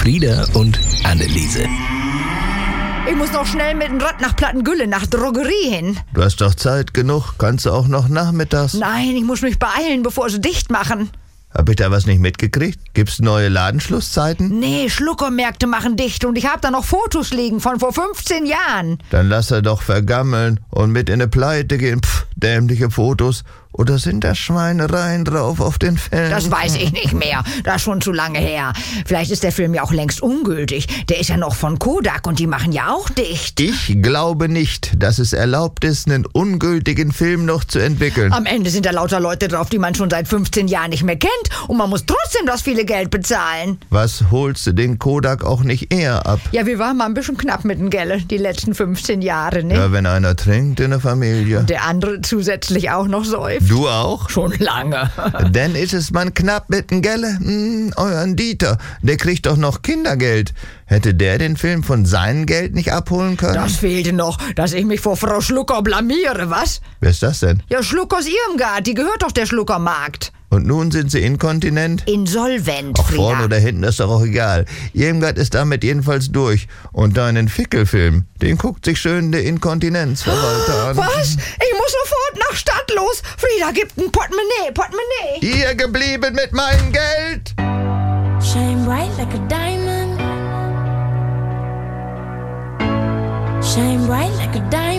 Frieda und Anneliese. Ich muss noch schnell mit dem Rad nach Plattengülle, nach Drogerie hin. Du hast doch Zeit genug. Kannst du auch noch nachmittags? Nein, ich muss mich beeilen, bevor sie dicht machen. Hab ich da was nicht mitgekriegt? Gibt's neue Ladenschlusszeiten? Nee, Schluckermärkte machen dicht und ich hab da noch Fotos liegen von vor 15 Jahren. Dann lass er doch vergammeln und mit in eine Pleite gehen. Dämliche Fotos. Oder sind da Schweinereien drauf auf den Film? Das weiß ich nicht mehr. Das ist schon zu lange her. Vielleicht ist der Film ja auch längst ungültig. Der ist ja noch von Kodak und die machen ja auch dicht. Ich glaube nicht, dass es erlaubt ist, einen ungültigen Film noch zu entwickeln. Am Ende sind da lauter Leute drauf, die man schon seit 15 Jahren nicht mehr kennt. Und man muss trotzdem das viele Geld bezahlen. Was holst du den Kodak auch nicht eher ab? Ja, wir waren mal ein bisschen knapp mit dem Geld die letzten 15 Jahre, ne? Ja, wenn einer trinkt in der Familie. Der andere zusätzlich auch noch säuft. Du auch? Schon lange. Dann ist es man knapp mit dem Gelle. Euren Dieter, der kriegt doch noch Kindergeld. Hätte der den Film von seinem Geld nicht abholen können? Das fehlte noch, dass ich mich vor Frau Schlucker blamiere, was? Wer ist das denn? Ja, Schluckers Irmgard, die gehört doch der Schluckermarkt. Und nun sind sie inkontinent? Insolvent, Auch Frieda. vorne oder hinten ist doch auch egal. Irmgard ist damit jedenfalls durch. Und deinen Fickelfilm, den guckt sich schön der Inkontinenzverwalter an. Was? Ich muss sofort nach Stadt los. Frieda gibt ein Portemonnaie. Ihr geblieben mit meinem Geld? Shine bright like a diamond. Shine bright like a diamond.